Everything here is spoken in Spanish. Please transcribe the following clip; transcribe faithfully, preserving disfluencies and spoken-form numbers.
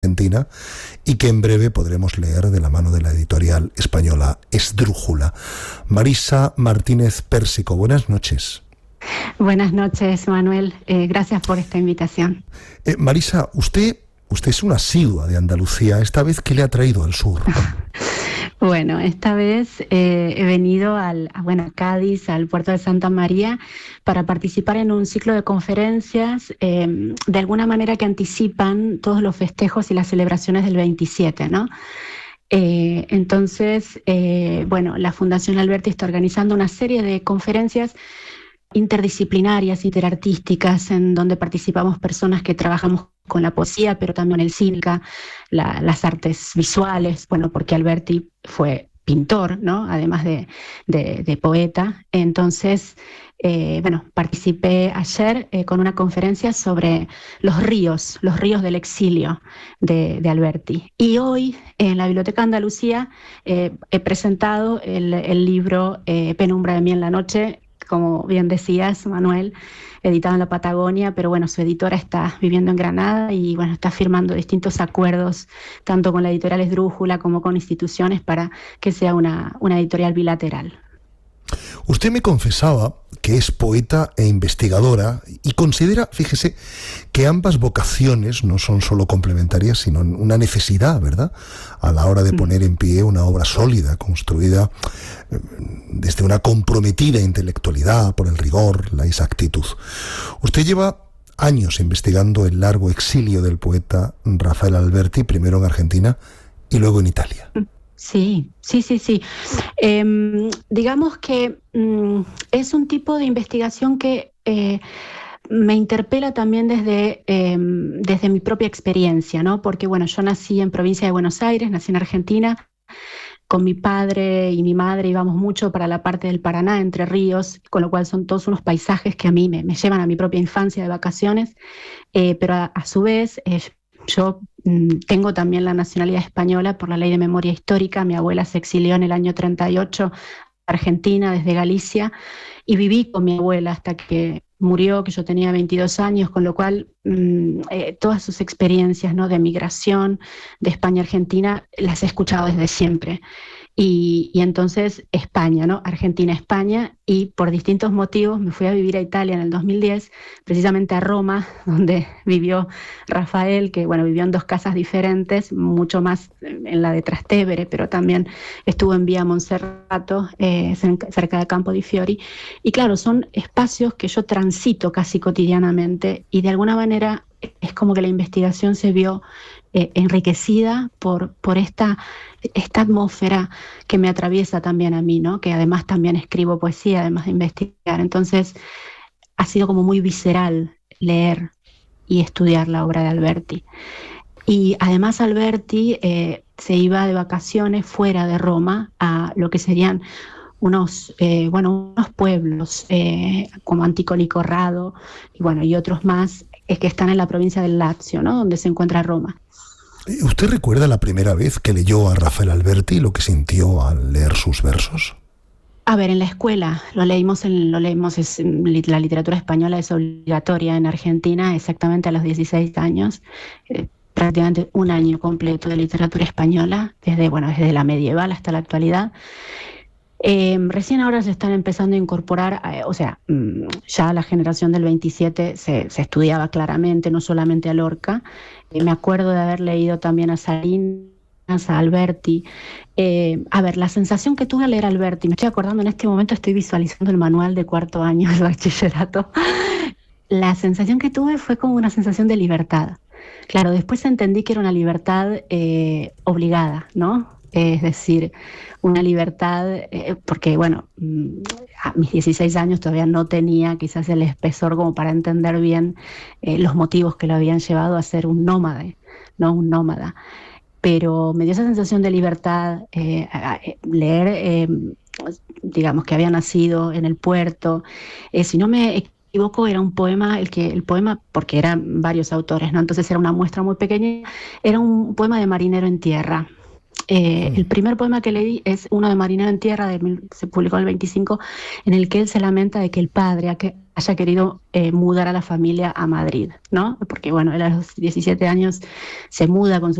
Argentina y que en breve podremos leer de la mano de la editorial española Esdrújula. Marisa Martínez Pérsico, buenas noches. Buenas noches, Manuel. Eh, gracias por esta invitación. Eh, Marisa, usted, usted es una asidua de Andalucía. ¿Esta vez qué le ha traído al sur? Bueno, esta vez eh, he venido al, a, bueno, a Cádiz, al puerto de Santa María, para participar en un ciclo de conferencias, eh, de alguna manera que anticipan todos los festejos y las celebraciones del veintisiete, ¿no? Eh, entonces, eh, bueno, la Fundación Alberti está organizando una serie de conferencias interdisciplinarias, interartísticas, en donde participamos personas que trabajamos con la poesía, pero también el cine, la, las artes visuales, bueno, porque Alberti fue pintor, ¿no? Además de, de, de poeta. Entonces, eh, bueno, participé ayer eh, con una conferencia sobre los ríos, los ríos del exilio de, de Alberti. Y hoy, en la Biblioteca Andalucía, eh, he presentado el, el libro eh, Penumbra de mí en la noche, como bien decías, Manuel, editado en la Patagonia, pero bueno, su editora está viviendo en Granada y bueno, está firmando distintos acuerdos, tanto con la editorial Esdrújula como con instituciones, para que sea una, una editorial bilateral. Usted me confesaba que es poeta e investigadora y considera, fíjese, que ambas vocaciones no son solo complementarias, sino una necesidad, ¿verdad?, a la hora de poner en pie una obra sólida, construida desde una comprometida intelectualidad por el rigor, la exactitud. Usted lleva años investigando el largo exilio del poeta Rafael Alberti, primero en Argentina y luego en Italia. Sí, sí, sí, sí. Eh, digamos que mm, es un tipo de investigación que eh, me interpela también desde, eh, desde mi propia experiencia, ¿no? Porque, bueno, yo nací en provincia de Buenos Aires, nací en Argentina. Con mi padre y mi madre íbamos mucho para la parte del Paraná, Entre Ríos, con lo cual son todos unos paisajes que a mí me, me llevan a mi propia infancia de vacaciones, eh, pero a, a su vez eh, yo mm, tengo también la nacionalidad española por la Ley de Memoria Histórica. Mi abuela se exilió en el año treinta y ocho a Argentina desde Galicia y viví con mi abuela hasta que murió, que yo tenía veintidós años, con lo cual mmm, eh, todas sus experiencias, ¿no?, de migración de España a Argentina las he escuchado desde siempre. Y, y entonces España, ¿no? Argentina, España, y por distintos motivos me fui a vivir a Italia en el dos mil diez, precisamente a Roma, donde vivió Rafael, que bueno, vivió en dos casas diferentes, mucho más en la de Trastevere, pero también estuvo en Vía Monserrato, eh, cerca de Campo di Fiori. Y claro, son espacios que yo transito casi cotidianamente y de alguna manera es como que la investigación se vio eh, enriquecida por, por esta, esta atmósfera que me atraviesa también a mí, ¿no? Que además también escribo poesía, además de investigar. Entonces ha sido como muy visceral leer y estudiar la obra de Alberti. Y además Alberti eh, se iba de vacaciones fuera de Roma a lo que serían unos, eh, bueno, unos pueblos eh, como Anticoli Corrado y, bueno, y otros más eh, que están en la provincia del Lazio, ¿no?, donde se encuentra Roma. ¿Usted recuerda la primera vez que leyó a Rafael Alberti y lo que sintió al leer sus versos? A ver, en la escuela lo leímos, en, lo leímos es, la literatura española es obligatoria en Argentina exactamente a los dieciséis años, eh, prácticamente un año completo de literatura española, desde, bueno, desde la medieval hasta la actualidad. Eh, recién ahora se están empezando a incorporar, eh, o sea, mmm, ya la generación del veintisiete se, se estudiaba claramente, no solamente a Lorca. Eh, me acuerdo de haber leído también a Salinas, a Alberti. Eh, a ver, la sensación que tuve al leer a Alberti, me estoy acordando en este momento, estoy visualizando el manual de cuarto año del bachillerato. La sensación que tuve fue como una sensación de libertad. Claro, después entendí que era una libertad eh, obligada, ¿no? Es decir, una libertad, eh, porque bueno, a mis dieciséis años todavía no tenía quizás el espesor como para entender bien eh, los motivos que lo habían llevado a ser un nómade, ¿no? Un nómada. Pero me dio esa sensación de libertad, eh, a, a, leer, eh, digamos que había nacido en el puerto, eh, si no me equivoco era un poema, el que el poema, porque eran varios autores, ¿no? Entonces era una muestra muy pequeña, era un poema de Marinero en Tierra. Eh, el primer poema que leí es uno de Marinero en Tierra, de mil, se publicó en el veinticinco, en el que él se lamenta de que el padre haya querido eh, mudar a la familia a Madrid, ¿no? Porque, bueno, él a los diecisiete años se muda con su